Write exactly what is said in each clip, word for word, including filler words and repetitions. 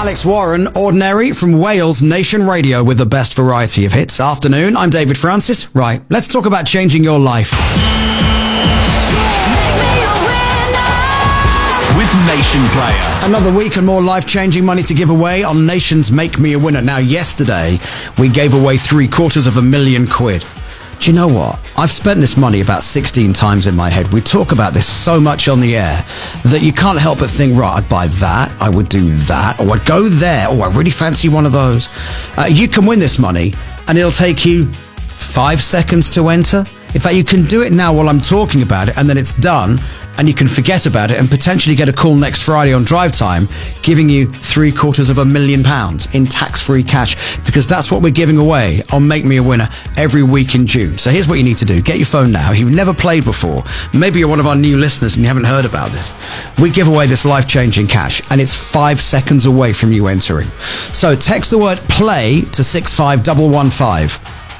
Alex Warren, Ordinary, from Wales Nation Radio with the best variety of hits. Afternoon, I'm David Francis. Right, let's talk about changing your life. With Nation Player. Another week and more life-changing money to give away on Nation's Make Me a Winner. Now, yesterday, we gave away three quarters of a million quid. Do you know what? I've spent this money about sixteen times in my head. We talk about this so much on the air that you can't help but think, right, I'd buy that, I would do that, or I'd go there, or I really fancy one of those. Uh, you can win this money, and it'll take you five seconds to enter. In fact, you can do it now while I'm talking about it, and then it's done, and you can forget about it and potentially get a call next Friday on Drive Time giving you three quarters of a million pounds in tax-free cash, because that's what we're giving away on Make Me a Winner every week in June. So here's what you need to do. Get your phone now. If you've never played before, maybe you're one of our new listeners and you haven't heard about this. We give away this life-changing cash, and it's five seconds away from you entering. So text the word play to six five one one five.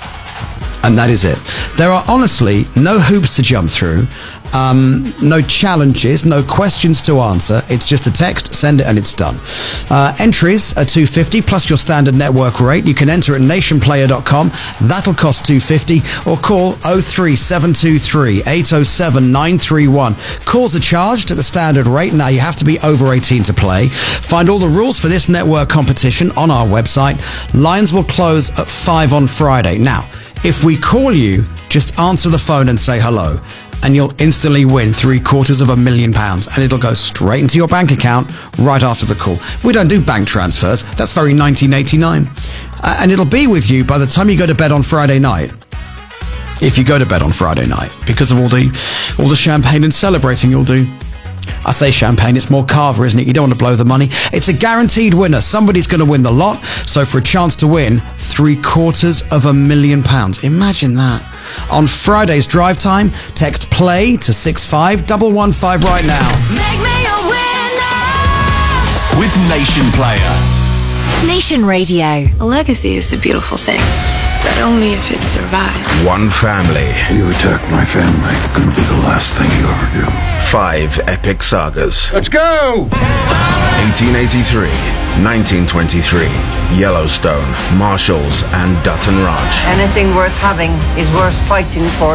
And that is it. There are honestly no hoops to jump through, um, no challenges, no questions to answer. It's just a text, send it, and it's done. Uh, entries are two hundred fifty dollars plus your standard network rate. You can enter at nation player dot com. That'll cost two hundred fifty dollars, or call oh three seven two three eight oh seven nine three one. Calls are charged at the standard rate. Now, you have to be over eighteen to play. Find all the rules for this network competition on our website. Lines will close at five on Friday. Now, if we call you, just answer the phone and say hello, and you'll instantly win three quarters of a million pounds, and it'll go straight into your bank account right after the call. We don't do bank transfers. That's very nineteen eighty-nine. Uh, and it'll be with you by the time you go to bed on Friday night. If you go to bed on Friday night, because of all the all the champagne and celebrating you'll do. I say champagne, it's more carver, isn't it? You don't want to blow the money. It's a guaranteed winner. Somebody's going to win the lot. So for a chance to win three quarters of a million pounds. Imagine that. On Friday's Drive Time, text play to six five one one five right now. Make me a winner. With Nation Player. Nation Radio. A legacy is a beautiful thing, but only if it survives. One family. You attack my family, gonna be the last thing you ever do. Five epic sagas. Let's go! eighteen eighty-three, nineteen twenty-three, Yellowstone, Marshalls, and Dutton Ranch. Anything worth having is worth fighting for.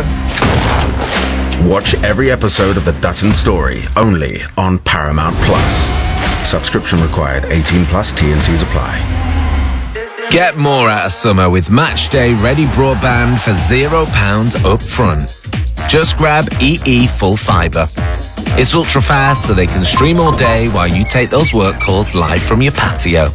Watch every episode of The Dutton Story, only on Paramount Plus. Subscription required. eighteen plus. T and C's apply. Get more out of summer with Matchday Ready Broadband for zero pounds up front. Just grab E E Full Fibre. It's ultra fast, so they can stream all day while you take those work calls live from your patio.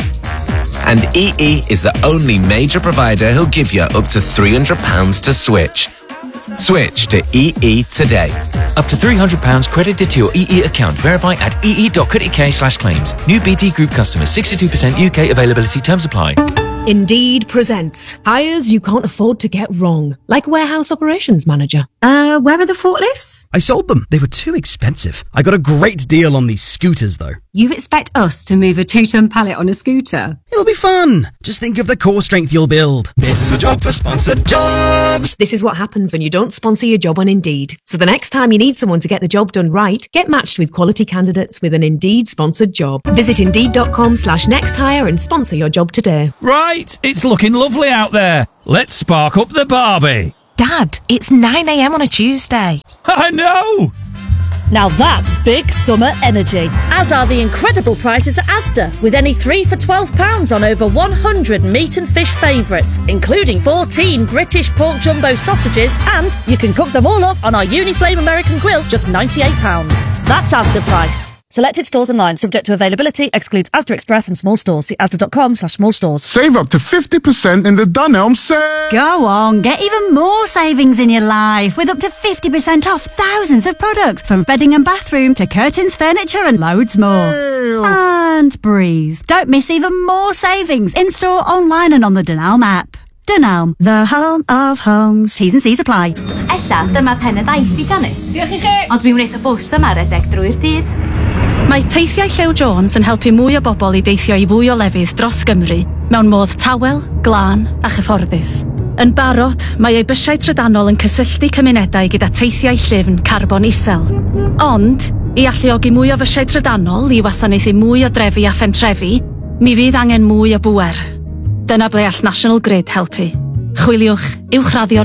And E E is the only major provider who'll give you up to three hundred pounds to switch. Switch to E E today. Up to three hundred pounds credited to your E E account. Verify at ee.co.uk slash claims. New B T Group customers. sixty-two percent U K availability. Terms apply. Indeed presents hires you can't afford to get wrong, like warehouse operations manager. Uh, where are the forklifts? I sold them. They were too expensive. I got a great deal on these scooters, though. You expect us to move a two-ton pallet on a scooter? It'll be fun. Just think of the core strength you'll build. This is a job for sponsored jobs. This is what happens when you don't sponsor your job on Indeed. So the next time you need someone to get the job done right, get matched with quality candidates with an Indeed sponsored job. Visit indeed.com slash next hire and sponsor your job today. Right, it's looking lovely out there. Let's spark up the Barbie. Dad, it's nine a.m. on a Tuesday. I know! Now that's big summer energy, as are the incredible prices at Asda, with any three for twelve pounds on over one hundred meat and fish favourites, including fourteen British pork jumbo sausages, and you can cook them all up on our Uniflame American Grill, just ninety-eight pounds. That's Asda price. Selected stores online, subject to availability, excludes Asda Express and small stores. See asda.com slash small stores. Save up to fifty percent in the Dunelm sale. Go on, get even more savings in your life with up to fifty percent off thousands of products, from bedding and bathroom to curtains, furniture and loads more. Ew. And breathe. Don't miss even more savings in-store, online and on the Dunelm app. Dunelm, the home of homes. T's and C's apply. Ella, dyma pen y daith I Janice. Diolch i chi. Ond mi wneith y bws yma redeg drwy'r dydd. Mae teithiau Llew Jones yn helpu mwy o bobl i deithio i fwy o lefydd dros Gymru mewn modd tawel, glân a chyfforddus. Yn barod, mae ei bysiau trydanol yn cysylltu cymunedau gyda teithiau llyfn carbon isel. Ond, i alluogi mwy o fysiau trydanol i wasanaethu mwy o drefi a phentrefi, Mi fydd angen mwy o bŵer. Dyna ble all National Grid helpu. Chwiliwch uwchraddio'r